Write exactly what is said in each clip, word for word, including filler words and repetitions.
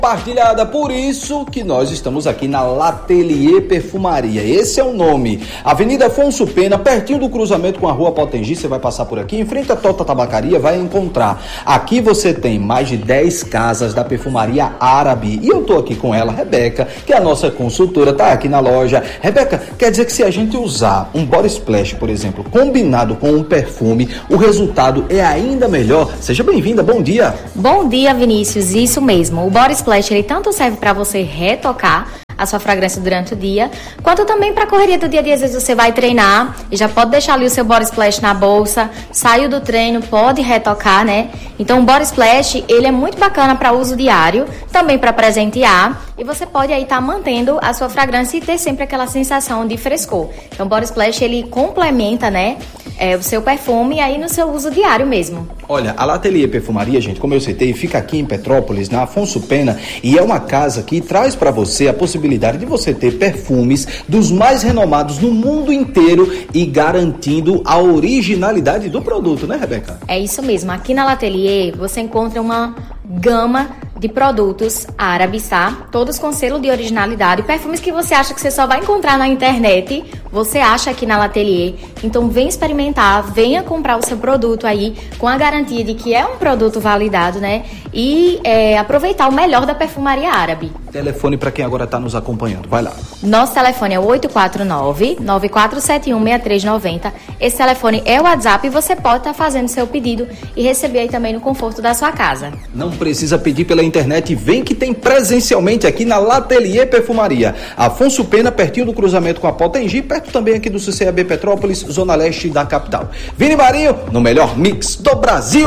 Compartilhada, por isso que nós estamos aqui na L'Atelier Perfumaria. Esse é o nome. Avenida Afonso Pena, pertinho do cruzamento com a Rua Potengi. Você vai passar por aqui, em frente à Tota Tabacaria, vai encontrar. Aqui você tem mais de dez casas da perfumaria árabe. E eu tô aqui com ela, Rebeca, que é a nossa consultora, tá aqui na loja. Rebeca, quer dizer que se a gente usar um body splash, por exemplo, combinado com um perfume, o resultado é ainda melhor? Seja bem-vinda, bom dia. Bom dia, Vinícius, isso mesmo. O body splash ele tanto serve para você retocar a sua fragrância durante o dia, quanto também para a correria do dia a dia. Às vezes você vai treinar e já pode deixar ali o seu body splash na bolsa, saiu do treino, pode retocar, né? Então o body splash, ele é muito bacana para uso diário, também para presentear, e você pode aí estar tá mantendo a sua fragrância e ter sempre aquela sensação de frescor. Então o body splash, ele complementa, né, é, o seu perfume aí no seu uso diário mesmo. Olha, a L'Atelier Perfumaria, gente, como eu citei, fica aqui em Petrópolis, na Afonso Pena, e é uma casa que traz para você a possibilidade de você ter perfumes dos mais renomados no mundo inteiro e garantindo a originalidade do produto, né, Rebeca? É isso mesmo. Aqui na L'Atelier você encontra uma gama de produtos árabes, tá? Todos com selo de originalidade. Perfumes que você acha que você só vai encontrar na internet, você acha aqui na L'Atelier. Então vem experimentar, venha comprar o seu produto aí com a garantia de que é um produto validado, né? E é, aproveitar o melhor da perfumaria árabe. Telefone para quem agora está nos acompanhando, vai lá. Nosso telefone é oito quatro nove, nove quatro sete um, seis três nove zero. Esse telefone é o WhatsApp e você pode estar tá fazendo seu pedido e receber aí também no conforto da sua casa. Não precisa pedir pela internet, vem que tem presencialmente aqui na L'Atelier Perfumaria. Afonso Pena, pertinho do cruzamento com a Potengi, perto também aqui do C C A B Petrópolis, zona leste da capital. Vini Marinho, no melhor mix do Brasil.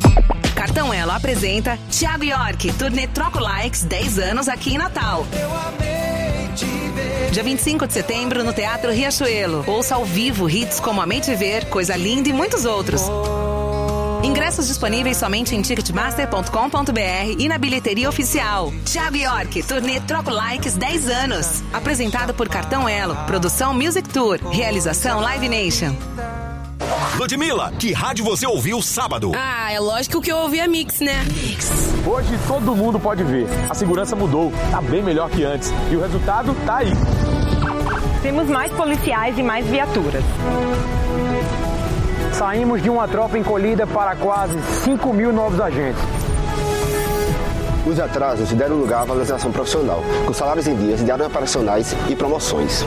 Cartão Elo apresenta Thiago York, turnê Troco Likes, dez anos aqui em Natal. Eu amei te ver. Dia vinte e cinco de setembro no Teatro Riachuelo. Ouça ao vivo hits como Amei Te Ver, Coisa Linda e muitos outros. Ingressos disponíveis somente em ticketmaster ponto com ponto b r e na bilheteria oficial. Thiago York, turnê Troco Likes, dez anos. Apresentado por Cartão Elo, produção Music Tour, realização Live Nation. Ludmilla, que rádio você ouviu sábado? Ah, é lógico que eu ouvi a Mix, né? Mix. Hoje todo mundo pode ver. A segurança mudou, tá bem melhor que antes. E o resultado tá aí. Temos mais policiais e mais viaturas. Saímos de uma tropa encolhida para quase cinco mil novos agentes. Os atrasos deram lugar à valorização profissional, com salários em dias, diários operacionais e promoções.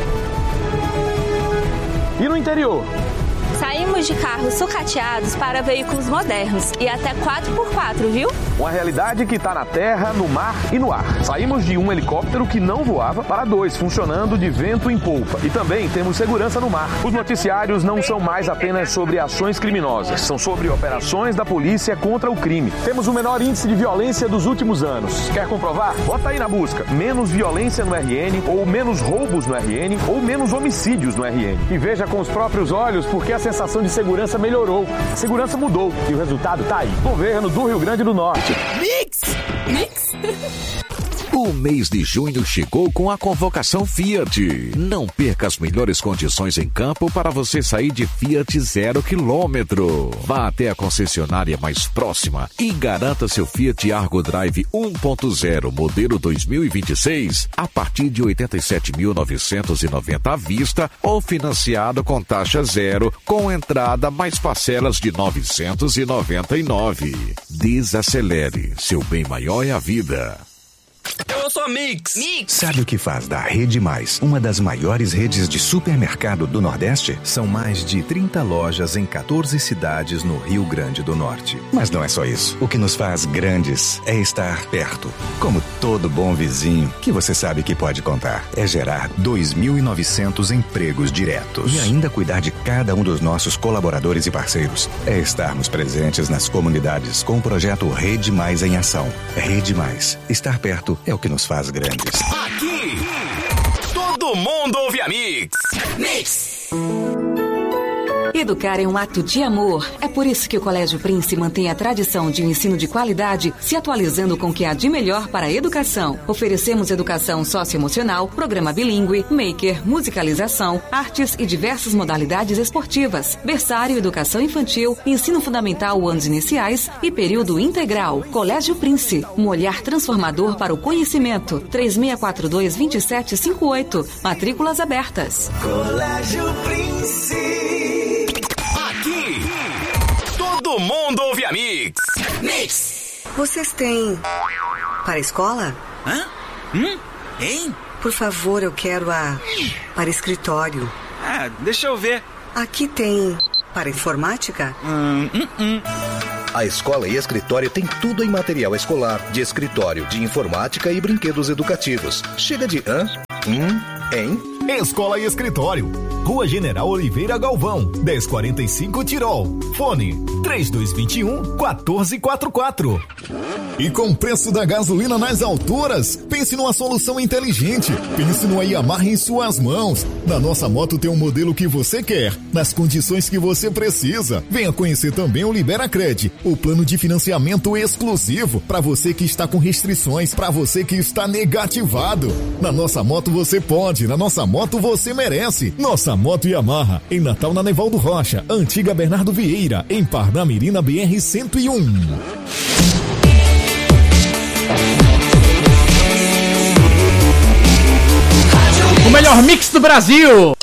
E no interior? Saímos de carros sucateados para veículos modernos e até quatro por quatro, viu? Uma realidade que está na terra, no mar e no ar. Saímos de um helicóptero que não voava para dois, funcionando de vento em polpa. E também temos segurança no mar. Os noticiários não são mais apenas sobre ações criminosas, são sobre operações da polícia contra o crime. Temos o menor índice de violência dos últimos anos. Quer comprovar? Bota aí na busca. Menos violência no R N, ou menos roubos no R N, ou menos homicídios no R N. E veja com os próprios olhos porque a sensação de segurança melhorou, a segurança mudou e o resultado tá aí. Governo do Rio Grande do Norte. Mix! Mix! O mês de junho chegou com a convocação Fiat. Não perca as melhores condições em campo para você sair de Fiat zero quilômetro. Vá até a concessionária mais próxima e garanta seu Fiat Argo Drive um ponto zero modelo dois mil e vinte e seis a partir de oitenta e sete mil novecentos e noventa à vista ou financiado com taxa zero com entrada mais parcelas de novecentos e noventa e nove. Desacelere, seu bem maior é a vida. Eu sou a Mix. Mix. Sabe o que faz da Rede Mais uma das maiores redes de supermercado do Nordeste? São mais de trinta lojas em quatorze cidades no Rio Grande do Norte. Mas não é só isso. O que nos faz grandes é estar perto. Como todo bom vizinho, que você sabe que pode contar. É gerar dois mil e novecentos empregos diretos. E ainda cuidar de cada um dos nossos colaboradores e parceiros. É estarmos presentes nas comunidades com o projeto Rede Mais em Ação. Rede Mais. Estar perto é o que nos faz grandes. Aqui, todo mundo ouve a Mix. Mix! Educar é um ato de amor. É por isso que o Colégio Prince mantém a tradição de um ensino de qualidade, se atualizando com o que há de melhor para a educação. Oferecemos educação socioemocional, programa bilíngue, maker, musicalização, artes e diversas modalidades esportivas, berçário, educação infantil, ensino fundamental, anos iniciais e período integral. Colégio Prince, um olhar transformador para o conhecimento. três seis quatro dois, dois sete cinco oito. Matrículas abertas. Colégio Prince. Todo mundo ouve a Mix. Mix. Vocês têm para a escola? Hã? Hum? Hein? Por favor, eu quero a para escritório. Ah, deixa eu ver. Aqui tem para informática? Hum, hum, hum. A escola e escritório tem tudo em material escolar, de escritório, de informática e brinquedos educativos. Chega de hã? Hum? Hein? Escola e Escritório. Rua General Oliveira Galvão, dez quarenta e cinco Tirol. Fone três dois dois um, quatro quatro quatro. E com o preço da gasolina nas alturas, pense numa solução inteligente. Pense no Yamaha em suas mãos. Na nossa moto tem um modelo que você quer, nas condições que você precisa. Venha conhecer também o Liberacred, o plano de financiamento exclusivo para você que está com restrições, para você que está negativado. Na nossa moto você pode, na nossa moto você merece. Nossa Moto Yamaha, em Natal na Nevaldo Rocha, Antiga Bernardo Vieira, em Parnamirim na B R cento e um. O melhor mix do Brasil.